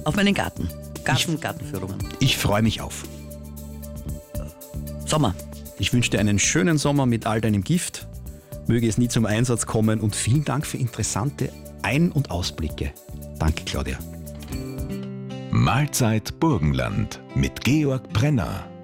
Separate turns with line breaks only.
auf meinen Garten. Gartenführungen.
Ich freue mich auf.
Sommer.
Ich wünsche dir einen schönen Sommer mit all deinem Gift. Möge es nie zum Einsatz kommen und vielen Dank für interessante Ein- und Ausblicke. Danke, Claudia.
Mahlzeit Burgenland mit Georg Brenner.